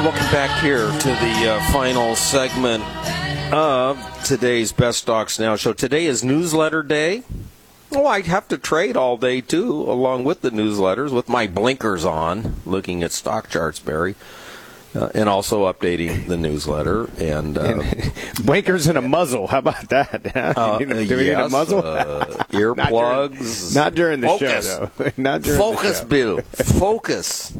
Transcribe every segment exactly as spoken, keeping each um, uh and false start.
and welcome back here to the uh, final segment of today's Best Stocks Now show. Today is newsletter day. Oh, I have to trade all day, too, along with the newsletters, with my blinkers on, looking at stock charts, Barry, uh, and also updating the newsletter. And, uh, blinkers and a muzzle. How about that? uh, Do we yes, need a muzzle? Uh, earplugs. Not during, not during the Focus. show, though. Not during Focus, the show. Bill. Focus.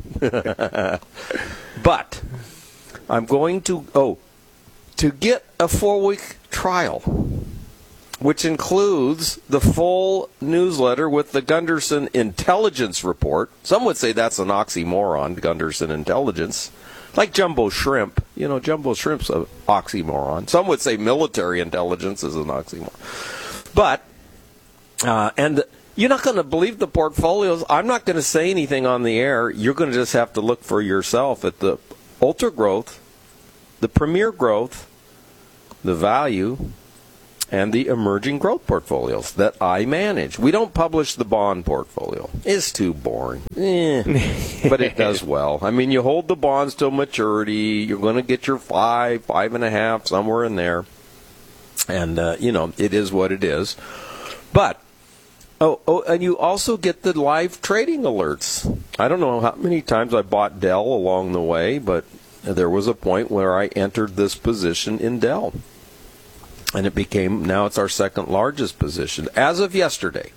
But I'm going to, oh, to get a four-week trial, which includes the full newsletter with the Gunderson Intelligence Report. Some would say that's an oxymoron, Gunderson Intelligence. Like Jumbo Shrimp. You know, Jumbo Shrimp's an oxymoron. Some would say military intelligence is an oxymoron. But, uh, and you're not going to believe the portfolios. I'm not going to say anything on the air. You're going to just have to look for yourself at the Ultra Growth, the Premier Growth, the Value, and the Emerging Growth portfolios that I manage. We don't publish the bond portfolio. It's too boring. Eh, but it does well. I mean, you hold the bonds till maturity. You're going to get your five, five and a half, somewhere in there. And, uh, you know, it is what it is. But, oh, oh, and you also get the live trading alerts. I don't know how many times I bought Dell along the way, but there was a point where I entered this position in Dell. And it became, now it's our second largest position. As of yesterday,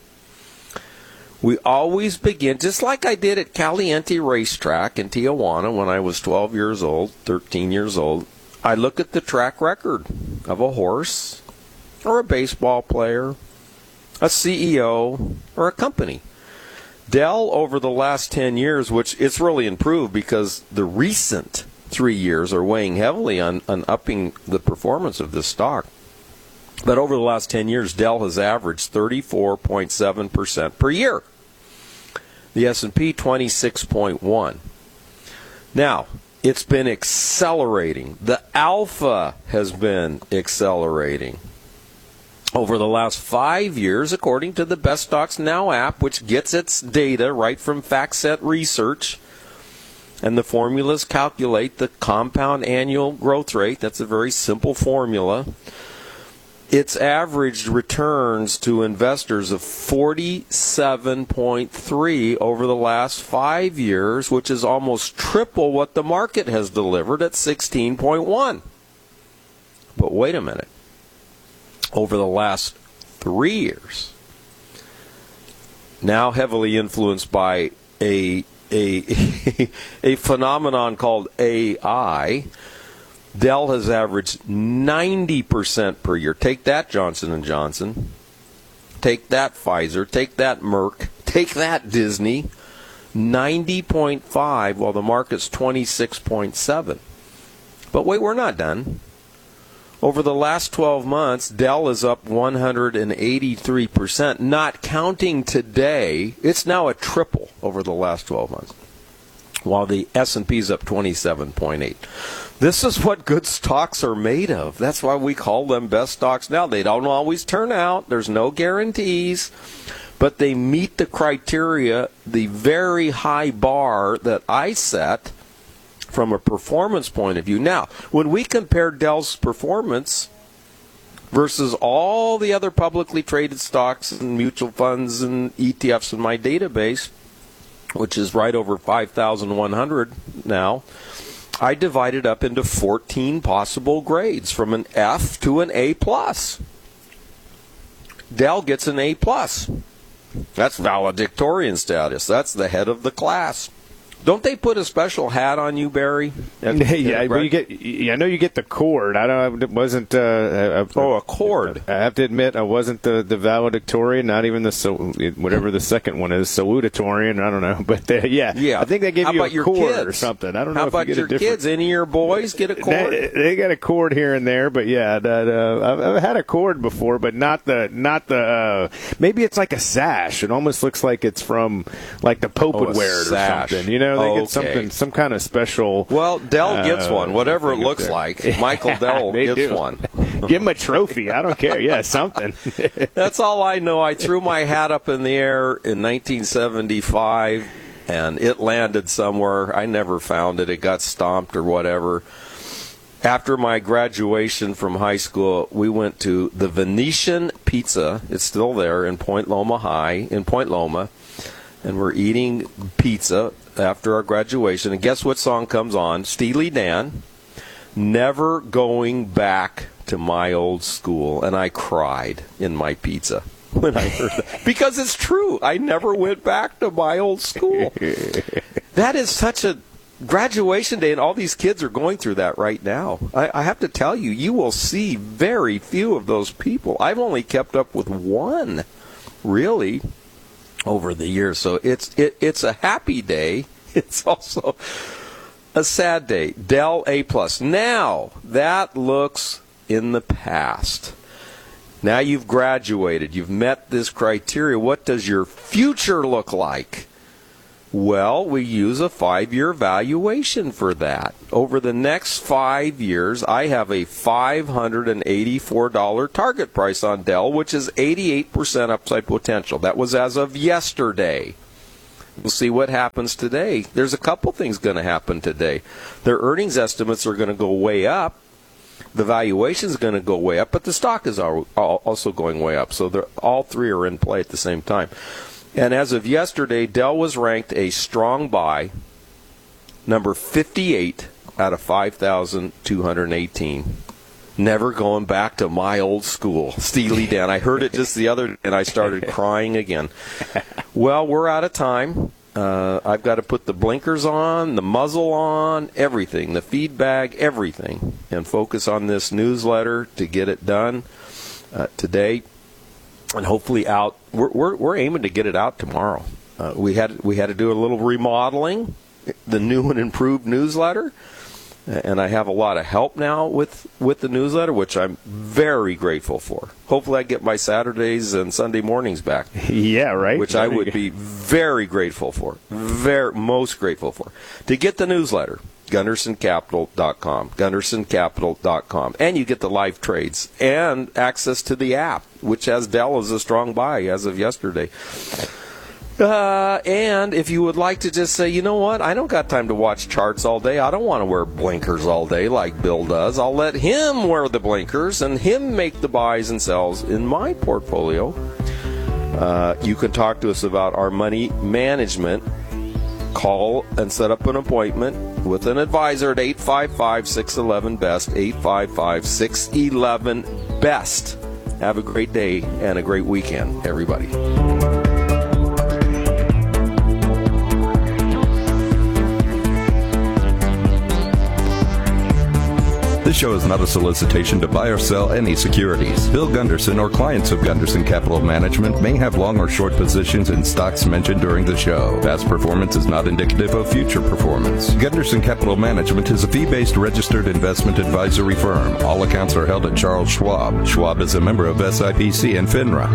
we always begin, just like I did at Caliente Racetrack in Tijuana when I was twelve years old, thirteen years old. I look at the track record of a horse or a baseball player, a C E O, or a company. Dell, over the last ten years, which it's really improved because the recent three years are weighing heavily on, on upping the performance of this stock. But over the last ten years, Dell has averaged thirty-four point seven percent per year. The S and P, twenty-six point one. Now, it's been accelerating. The alpha has been accelerating. Over the last five years, according to the Best Stocks Now app, which gets its data right from FactSet Research, and the formulas calculate the compound annual growth rate. That's a very simple formula. It's averaged returns to investors of forty-seven point three over the last five years, which is almost triple what the market has delivered at sixteen point one. But wait a minute. Over the last three years, now heavily influenced by a a a phenomenon called A I, Dell has averaged ninety percent per year. Take that, Johnson and Johnson. Take that, Pfizer. Take that, Merck. Take that, Disney. ninety point five, while the market's twenty-six point seven. But wait, we're not done. Over the last twelve months, Dell is up one hundred eighty-three percent. Not counting today, it's now a triple over the last twelve months, while the S and P is up twenty-seven point eight. This is what good stocks are made of. That's why we call them best stocks now. They don't always turn out. There's no guarantees. But they meet the criteria, the very high bar that I set from a performance point of view. Now, when we compare Dell's performance versus all the other publicly traded stocks and mutual funds and E T Fs in my database, which is right over five thousand one hundred now, I divided up into fourteen possible grades from an F to an A plus. Dell gets an A plus. That's valedictorian status. That's the head of the class. Don't they put a special hat on you, Barry? At, yeah, at well, you get. Yeah, I know you get the cord. I don't. It wasn't. Uh, a, oh, a cord. I have to admit, I wasn't the, the valedictorian. Not even the whatever the second one is, salutatorian. I don't know, but uh, yeah, yeah. I think they give How you about a your cord kids? Or something. I don't know. How if about you get your a different... kids? Any of your boys get a cord? They, they got a cord here and there, but yeah, that, uh, I've, I've had a cord before, but not the not the. Uh, maybe it's like a sash. It almost looks like it's from like the Pope oh, would wear it sash. or something. You know, they oh, get okay. something. Some kind of special. Well, Dell gets uh, one, whatever it looks like. Michael Dell gets do. one. Give him a trophy. I don't care. Yeah, something. That's all I know. I threw my hat up in the air in nineteen seventy-five and it landed somewhere. I never found it. It got stomped or whatever. After my graduation from high school, we went to the Venetian Pizza. It's still there in Point Loma High, in Point Loma. And we're eating pizza after our graduation. And guess what song comes on? Steely Dan, Never Going Back to My Old School. And I cried in my pizza when I heard that. Because it's true. I never went back to my old school. That is such a graduation day, and all these kids are going through that right now. I, I have to tell you, you will see very few of those people. I've only kept up with one, really, over the years. So it's it, it's a happy day. It's also a sad day. Dell A plus. Now that looks in the past. Now you've graduated. You've met this criteria. What does your future look like? Well, we use a five-year valuation for that. Over the next five years, I have a five hundred eighty-four dollars target price on Dell, which is eighty-eight percent upside potential. That was as of yesterday. We'll see what happens today. There's a couple things going to happen today. Their earnings estimates are going to go way up. The valuation is going to go way up, but the stock is also going way up. So all three are in play at the same time. And as of yesterday, Dell was ranked a strong buy, number fifty-eight out of five thousand two hundred eighteen. Never going back to my old school. Steely Dan. I heard it just the other day, and I started crying again. Well, we're out of time. Uh, I've got to put the blinkers on, the muzzle on, everything, the feed bag, everything, and focus on this newsletter to get it done uh, today. And hopefully out. We're, we're we're aiming to get it out tomorrow. Uh, we had we had to do a little remodeling, the new and improved newsletter, and I have a lot of help now with with the newsletter, which I'm very grateful for. Hopefully, I get my Saturdays and Sunday mornings back. Yeah, right. Which I would be very grateful for, very most grateful for. To get the newsletter, Gunderson Capital dot com, Gunderson Capital dot com, and you get the live trades and access to the app, which has Dell as a strong buy as of yesterday. Uh, and if you would like to just say, you know what, I don't got time to watch charts all day. I don't want to wear blinkers all day like Bill does. I'll let him wear the blinkers and him make the buys and sells in my portfolio. Uh, you can talk to us about our money management. Call and set up an appointment with an advisor at eight five five, six one one, B E S T, eight five five, six one one, B E S T. Have a great day and a great weekend, everybody. This show is not a solicitation to buy or sell any securities. Bill Gunderson or clients of Gunderson Capital Management may have long or short positions in stocks mentioned during the show. Past performance is not indicative of future performance. Gunderson Capital Management is a fee-based registered investment advisory firm. All accounts are held at Charles Schwab. Schwab is a member of S I P C and FINRA.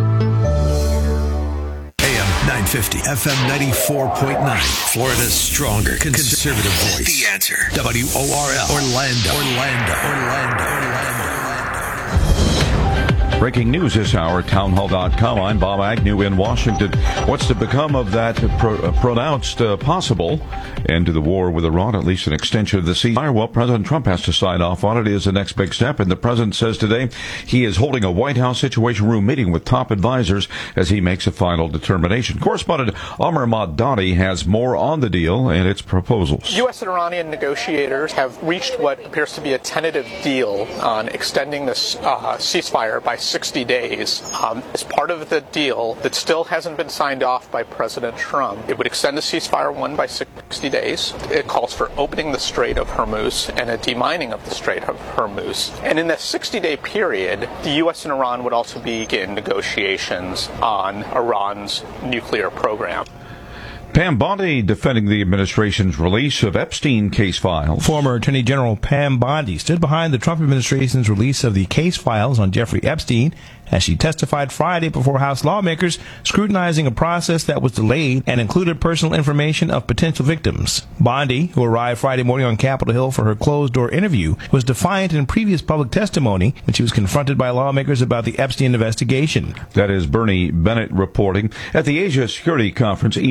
nine fifty, F M ninety-four point nine, Florida's stronger conservative voice. The Answer. W O R L. Orlando. Orlando. Orlando. Orlando. Breaking news this hour, townhall dot com. I'm Bob Agnew in Washington. What's to become of that pro- uh, pronounced uh, possible end to the war with Iran, at least an extension of the ceasefire? Well, President Trump has to sign off on it. It is the next big step, and the president says today he is holding a White House Situation Room meeting with top advisors as he makes a final determination. Correspondent Amr Madani has more on the deal and its proposals. U S and Iranian negotiators have reached what appears to be a tentative deal on extending this uh, ceasefire by sixty days. Um, as part of the deal that still hasn't been signed off by President Trump, it would extend the ceasefire one by sixty days. It calls for opening the Strait of Hormuz and a demining of the Strait of Hormuz. And in the sixty-day period, the U S and Iran would also begin negotiations on Iran's nuclear program. Pam Bondi defending the administration's release of Epstein case files. Former Attorney General Pam Bondi stood behind the Trump administration's release of the case files on Jeffrey Epstein as she testified Friday before House lawmakers scrutinizing a process that was delayed and included personal information of potential victims. Bondi, who arrived Friday morning on Capitol Hill for her closed-door interview, was defiant in previous public testimony when she was confronted by lawmakers about the Epstein investigation. That is Bernie Bennett reporting. At the Asia Security Conference in Singapore,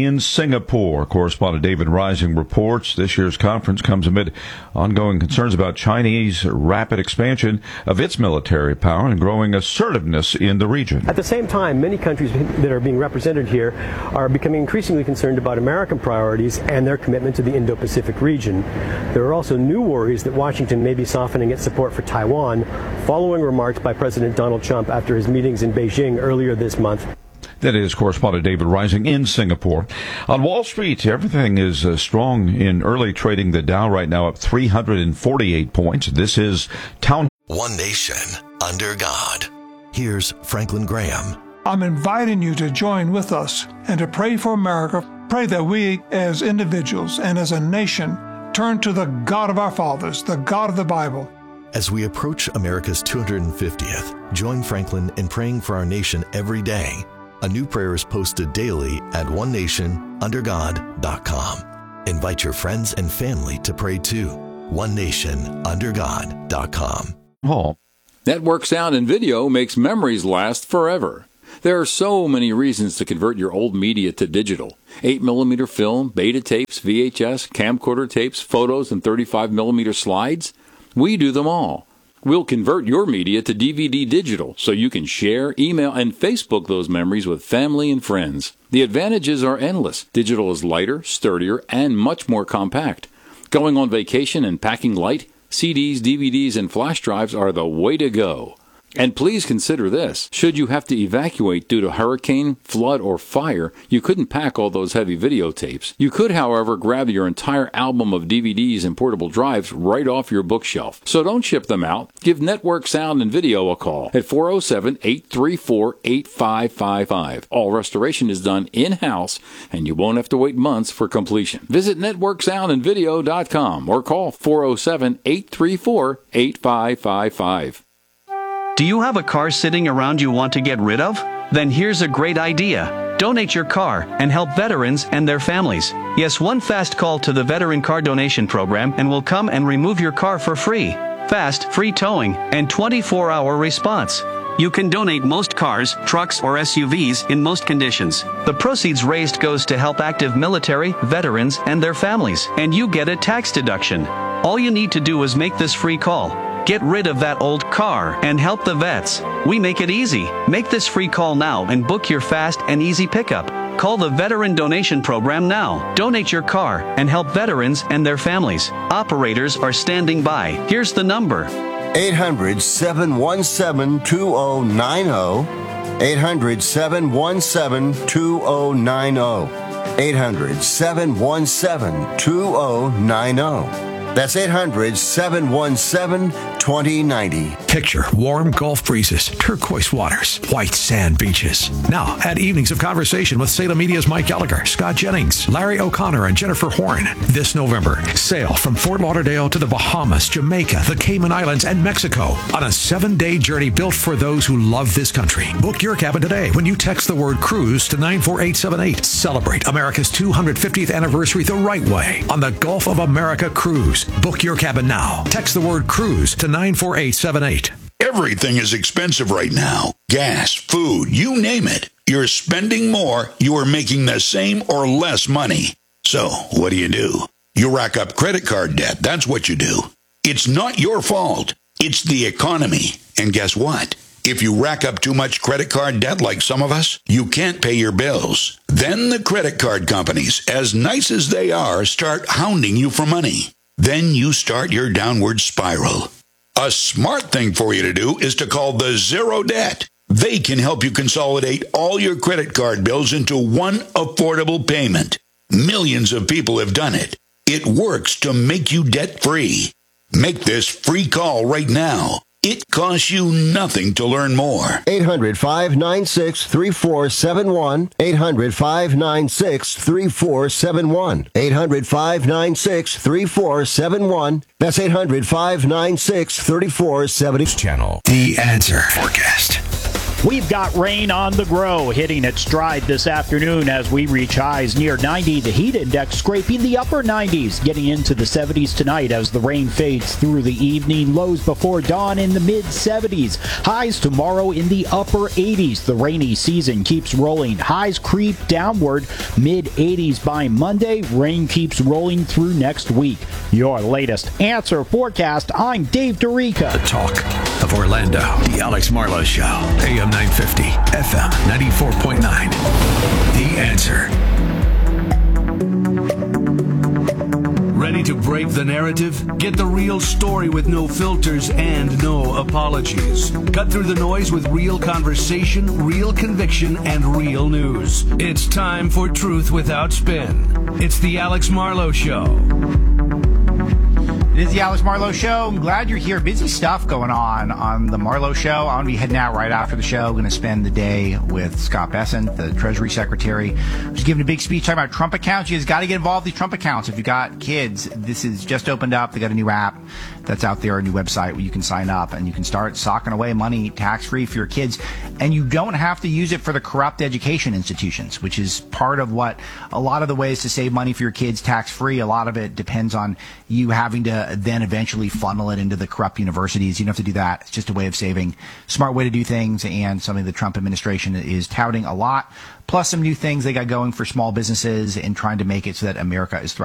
Singapore. Correspondent David Rising reports this year's conference comes amid ongoing concerns about Chinese rapid expansion of its military power and growing assertiveness in the region. At the same time, many countries that are being represented here are becoming increasingly concerned about American priorities and their commitment to the Indo-Pacific region. There are also new worries that Washington may be softening its support for Taiwan following remarks by President Donald Trump after his meetings in Beijing earlier this month. That is correspondent David Rising in Singapore. On Wall Street, everything is uh, strong in early trading. The Dow right now up three hundred forty-eight points. This is Town. One nation under God. Here's Franklin Graham. I'm inviting you to join with us and to pray for America. Pray that we as individuals and as a nation turn to the God of our fathers, the God of the Bible. As we approach America's two hundred fiftieth, join Franklin in praying for our nation every day. A new prayer is posted daily at one nation under god dot com. Invite your friends and family to pray too. one nation under god dot com. Oh. Network Sound and Video makes memories last forever. There are so many reasons to convert your old media to digital. eight millimeter film, beta tapes, V H S, camcorder tapes, photos, and thirty-five millimeter slides. We do them all. We'll convert your media to D V D digital so you can share, email, and Facebook those memories with family and friends. The advantages are endless. Digital is lighter, sturdier, and much more compact. Going on vacation and packing light, C Ds, D V Ds, and flash drives are the way to go. And please consider this. Should you have to evacuate due to hurricane, flood, or fire, you couldn't pack all those heavy videotapes. You could, however, grab your entire album of D V Ds and portable drives right off your bookshelf. So don't ship them out. Give Network Sound and Video a call at four oh seven, eight three four, eight five five five. All restoration is done in-house, and you won't have to wait months for completion. Visit network sound and video dot com or call four oh seven, eight three four, eight five five five. Do you have a car sitting around you want to get rid of? Then here's a great idea. Donate your car and help veterans and their families. Yes, one fast call to the Veteran Car Donation Program and we'll come and remove your car for free. Fast, free towing, and twenty-four hour response. You can donate most cars, trucks, or S U Vs in most conditions. The proceeds raised goes to help active military, veterans, and their families, and you get a tax deduction. All you need to do is make this free call. Get rid of that old car and help the vets. We make it easy. Make this free call now and book your fast and easy pickup. Call the Veteran Donation Program now. Donate your car and help veterans and their families. Operators are standing by. Here's the number. eight hundred, seven one seven, two oh nine oh. eight hundred, seven one seven, two oh nine oh. eight hundred, seven one seven, two oh nine oh. That's eight hundred, seven one seven, two oh nine oh. Picture warm Gulf breezes, turquoise waters, white sand beaches. Now, add evenings of conversation with Salem Media's Mike Gallagher, Scott Jennings, Larry O'Connor, and Jennifer Horn. This November, sail from Fort Lauderdale to the Bahamas, Jamaica, the Cayman Islands, and Mexico on a seven-day journey built for those who love this country. Book your cabin today when you text the word cruise to nine four eight seven eight. Celebrate America's two hundred fiftieth anniversary the right way on the Gulf of America Cruise. Book your cabin now. Text the word cruise to nine four eight seven eight. Everything is expensive right now. Gas, food, you name it. You're spending more, you are making the same or less money. So, what do you do? You rack up credit card debt. That's what you do. It's not your fault. It's the economy. And guess what? If you rack up too much credit card debt like some of us, you can't pay your bills. Then the credit card companies, as nice as they are, start hounding you for money. Then you start your downward spiral. A smart thing for you to do is to call the Zero Debt. They can help you consolidate all your credit card bills into one affordable payment. Millions of people have done it. It works to make you debt-free. Make this free call right now. It costs you nothing to learn more. eight hundred, five nine six, three four seven one. eight hundred, five nine six, three four seven one. eight hundred, five nine six, three four seven one. That's eight hundred, five nine six, three four seven one. Channel. The Answer Forecast. We've got rain on the grow hitting its stride this afternoon as we reach highs near ninety. The heat index scraping the upper nineties, getting into the seventies tonight as the rain fades through the evening. Lows before dawn in the mid seventies. Highs tomorrow in the upper eighties. The rainy season keeps rolling. Highs creep downward, mid eighties by Monday. Rain keeps rolling through next week. Your latest Answer forecast. I'm Dave DeRica. The talk of Orlando. The Alex Marlowe Show. A M nine fifty, F M ninety-four point nine. The Answer. Ready to break the narrative? Get the real story with no filters and no apologies. Cut through the noise with real conversation, real conviction, and real news. It's time for Truth Without Spin. It's the Alex Marlowe Show. It is the Alex Marlowe Show. I'm glad you're here. Busy stuff going on on the Marlowe Show. I'm going to be heading out right after the show. I'm going to spend the day with Scott Bessent, the Treasury Secretary, who's giving a big speech talking about Trump accounts. You guys got to get involved with these Trump accounts. If you got kids, this is just opened up. They got a new app that's out there, a new website where you can sign up and you can start socking away money tax-free for your kids. And you don't have to use it for the corrupt education institutions, which is part of what a lot of the ways to save money for your kids tax-free. A lot of it depends on you having to then eventually funnel it into the corrupt universities. You don't have to do that. It's just a way of saving. Smart way to do things, and something the Trump administration is touting a lot. Plus some new things they got going for small businesses and trying to make it so that America is thriving.